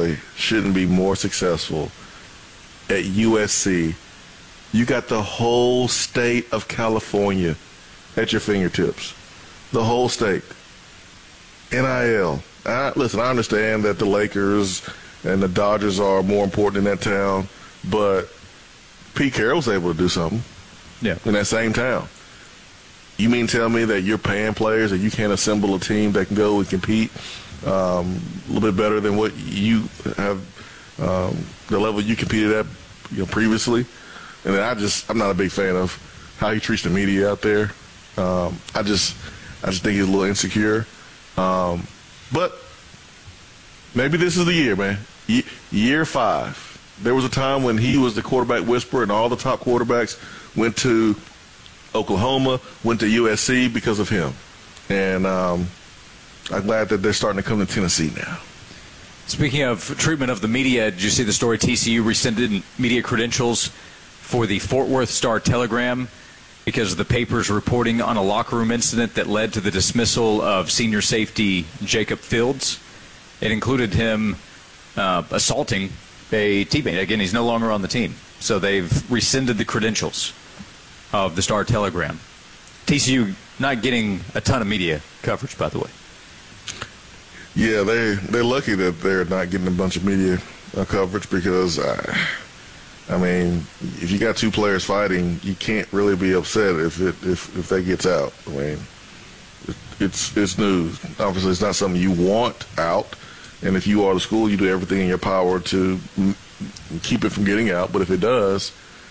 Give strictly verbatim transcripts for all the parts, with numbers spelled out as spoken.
Bradley shouldn't be more successful at U S C. You got the whole state of California at your fingertips. The whole state. N I L. I, listen, I understand that the Lakers and the Dodgers are more important in that town, but Pete Carroll's able to do something yeah. in that same town. You mean tell me that you're paying players that you can't assemble a team that can go and compete um, a little bit better than what you have, um, the level you competed at, you know, previously? And then I just, I'm not a big fan of how he treats the media out there. Um, I just, I just think he's a little insecure. Um, but maybe this is the year, man. Ye- year five. There was a time when he was the quarterback whisperer, and all the top quarterbacks went to Oklahoma, went to U S C because of him. And um, I'm glad that they're starting to come to Tennessee now. Speaking of treatment of the media, did you see the story? T C U rescinded media credentials for the Fort Worth Star-Telegram because of the paper's reporting on a locker room incident that led to the dismissal of senior safety Jacob Fields. It included him uh, assaulting a teammate. Again, he's no longer on the team. So they've rescinded the credentials of the Star-Telegram. T C U not getting a ton of media coverage, by the way. Yeah, they, they're lucky that they're not getting a bunch of media uh, coverage because, uh, I mean, if you got two players fighting, you can't really be upset if it if, if that gets out. I mean, it, it's it's news. Obviously, it's not something you want out, and if you are the school, you do everything in your power to m- keep it from getting out. But if it does,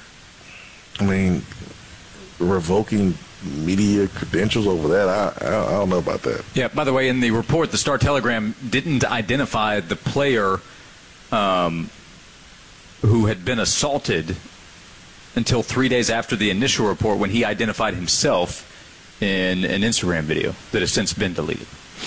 I mean, revoking media credentials over that, I, I I don't know about that. Yeah, by the way, in the report, the Star-Telegram didn't identify the player um, who had been assaulted until three days after the initial report, when he identified himself in an Instagram video that has since been deleted.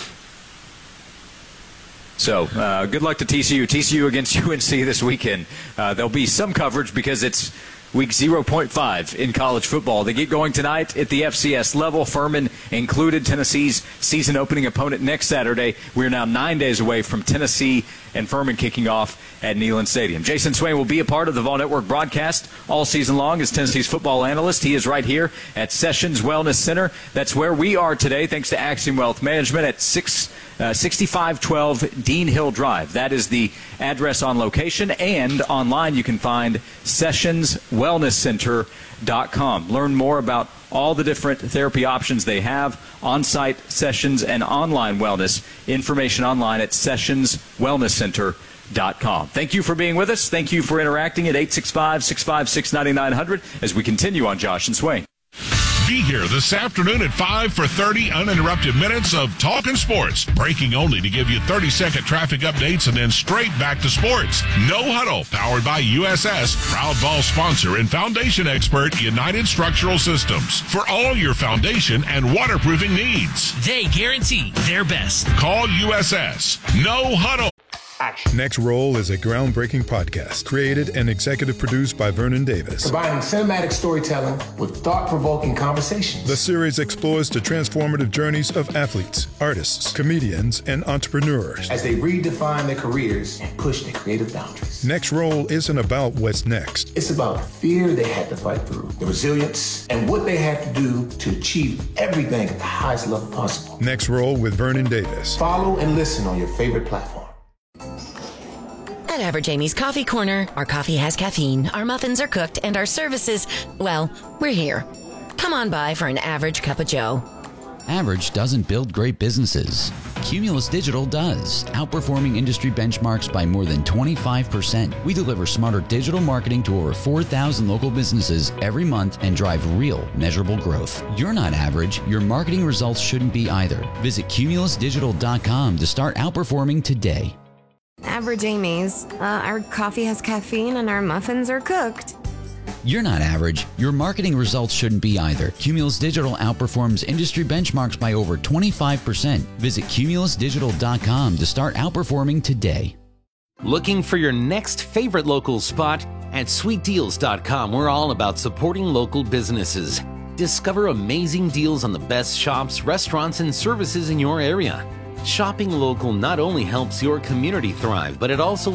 So, uh, good luck to T C U. T C U against U N C this weekend. Uh, there'll be some coverage because it's week zero point five in college football. They get going tonight at the F C S level. Furman included, Tennessee's season opening opponent next Saturday. We're now nine days away from Tennessee and Furman kicking off at Neyland Stadium. Jason Swain will be a part of the Vol Network broadcast all season long as Tennessee's football analyst. He is right here at Sessions Wellness Center. That's where we are today, thanks to Axiom Wealth Management at six, uh, sixty-five twelve Dean Hill Drive. That is the address on location, and online you can find Sessions Wellness Center dot com. Learn more about all the different therapy options they have, on-site sessions and online wellness. Information online at Sessions Wellness Center dot com. Thank you for being with us. Thank you for interacting at eight six five, six five six, nine nine zero zero as we continue on Josh and Swain. Be here this afternoon at five for thirty uninterrupted minutes of talking sports. Breaking only to give you thirty-second traffic updates and then straight back to sports. No Huddle, powered by U S S, proud ball sponsor and foundation expert United Structural Systems. For all your foundation and waterproofing needs. They guarantee their best. Call U S S. No Huddle. Action. Next Roll is a groundbreaking podcast created and executive produced by Vernon Davis. Combining cinematic storytelling with thought-provoking conversations. The series explores the transformative journeys of athletes, artists, comedians, and entrepreneurs as they redefine their careers and push their creative boundaries. Next Roll isn't about what's next. It's about the fear they had to fight through, the resilience, and what they had to do to achieve everything at the highest level possible. Next Roll with Vernon Davis. Follow and listen on your favorite platform. At Average Amy's Coffee Corner, our coffee has caffeine, our muffins are cooked, and our services, well, we're here. Come on by for an average cup of joe. Average doesn't build great businesses. Cumulus Digital does, outperforming industry benchmarks by more than twenty-five percent. We deliver smarter digital marketing to over four thousand local businesses every month and drive real, measurable growth. You're not average. Your marketing results shouldn't be either. Visit cumulus digital dot com to start outperforming today. Average Amy's. Uh, our coffee has caffeine and our muffins are cooked. You're not average. Your marketing results shouldn't be either. Cumulus Digital outperforms industry benchmarks by over twenty-five percent. Visit cumulus digital dot com to start outperforming today. Looking for your next favorite local spot? At sweet deals dot com, we're all about supporting local businesses. Discover amazing deals on the best shops, restaurants, and services in your area. Shopping local not only helps your community thrive, but it also